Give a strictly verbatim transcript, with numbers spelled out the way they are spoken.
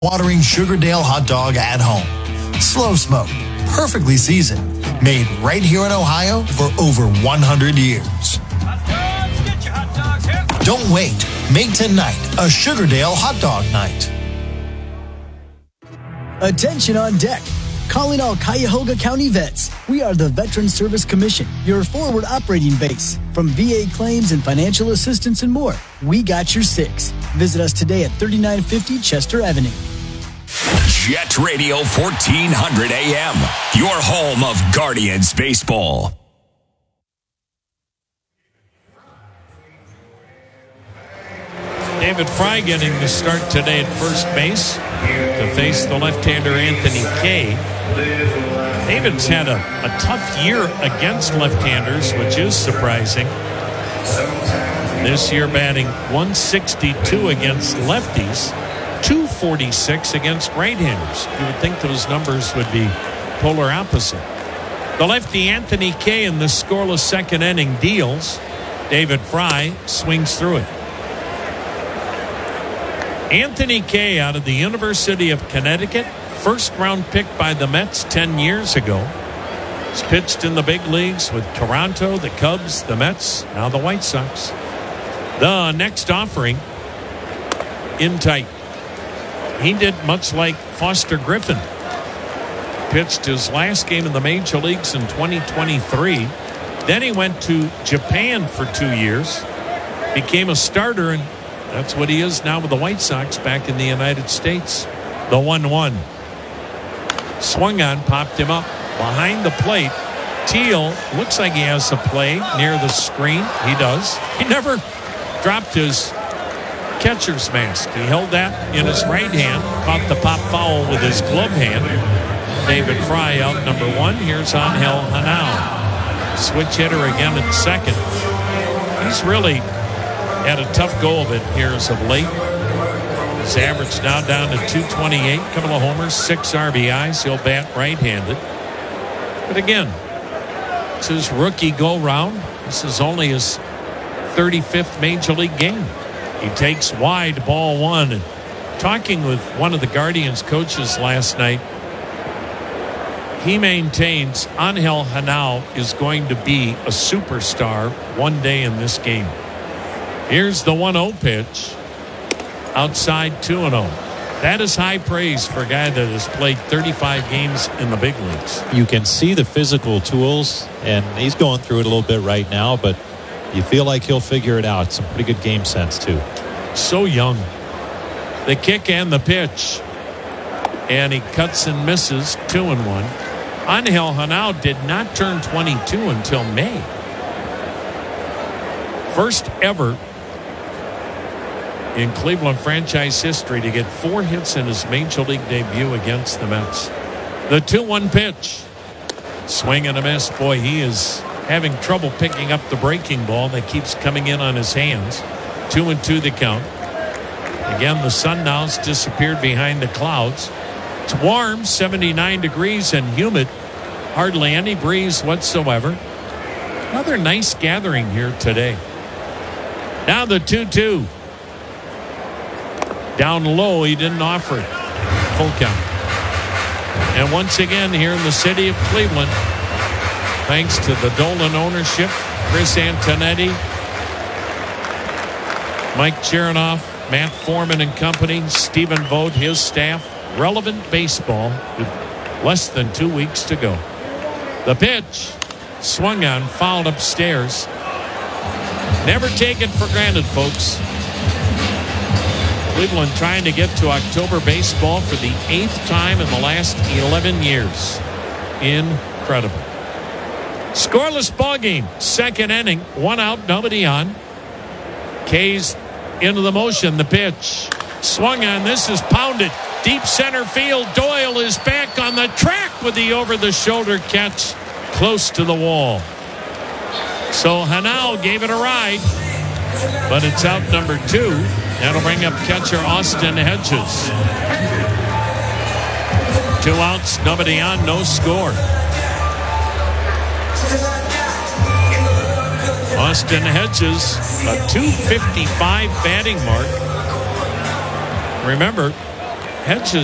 Watering Sugardale hot dog at home. Slow smoke, perfectly seasoned, made right here in Ohio for over one hundred years. Hot dogs, get your hot dogs here. Don't wait. Make tonight a Sugardale hot dog night. Attention on deck. Calling all Cuyahoga County vets. We are the Veterans Service Commission, your forward operating base. From V A claims and financial assistance and more, we got your six. Visit us today at thirty-nine fifty Chester Avenue. Jet Radio fourteen hundred A M, your home of Guardians baseball. David Fry getting the start today at first base to face the left-hander Anthony Kay. David's had a, a tough year against left-handers, which is surprising. This year batting one sixty-two against lefties, two forty-six against right-handers. You would think those numbers would be polar opposite. The lefty Anthony Kay in the scoreless second inning deals. David Fry swings through it. Anthony Kay out of the University of Connecticut, first round pick by the Mets ten years ago. He's pitched in the big leagues with Toronto, the Cubs, the Mets, now the White Sox. The next offering, in tight. He did much like Foster Griffin. Pitched his last game in the major leagues in twenty twenty-three. Then he went to Japan for two years. Became a starter, and that's what he is now with the White Sox back in the United States. The one one. Swung on, popped him up. Behind the plate, Teal looks like he has a play near the screen. He does. He never dropped his catcher's mask. He held that in his right hand, caught the pop foul with his glove hand. David Fry out number one. Here's Angel Hanao. Switch hitter again at second. He's really had a tough go of it here as of late. His average now down to two twenty-eight. Couple of homers, six R B Is. He'll bat right-handed. But again, it's his rookie go-round. This is only his thirty-fifth major league game. He takes wide, ball one. And talking with one of the Guardians coaches last night, he maintains Angel Hanao is going to be a superstar one day in this game. Here's the one oh pitch. Outside two and oh. That is high praise for a guy that has played thirty-five games in the big leagues. You can see the physical tools, and he's going through it a little bit right now, but you feel like he'll figure it out. Some pretty good game sense, too. So young. The kick and the pitch. And he cuts and misses, two and one. Angel Hanao did not turn twenty-two until May. First ever in Cleveland franchise history to get four hits in his major league debut against the Mets. The two one pitch. Swing and a miss. Boy, he is having trouble picking up the breaking ball that keeps coming in on his hands. Two and two the count. Again, the sun now's disappeared behind the clouds. It's warm, seventy-nine degrees and humid. Hardly any breeze whatsoever. Another nice gathering here today. Now the two two. Down low, he didn't offer it. Full count. And once again here in the city of Cleveland, thanks to the Dolan ownership, Chris Antonetti, Mike Chernoff, Matt Foreman and company, Stephen Vogt, his staff, relevant baseball with less than two weeks to go. The pitch, swung on, fouled upstairs. Never take it for granted, folks. Cleveland trying to get to October baseball for the eighth time in the last eleven years. Incredible. Scoreless ball game. Second inning. One out, nobody on. K's into the motion. The pitch. Swung on. This is pounded. Deep center field. Doyle is back on the track with the over-the-shoulder catch close to the wall. So Hanao gave it a ride. But it's out number two. That'll bring up catcher Austin Hedges. Two outs, nobody on, no score. Austin Hedges, a two fifty-five batting mark. Remember, Hedges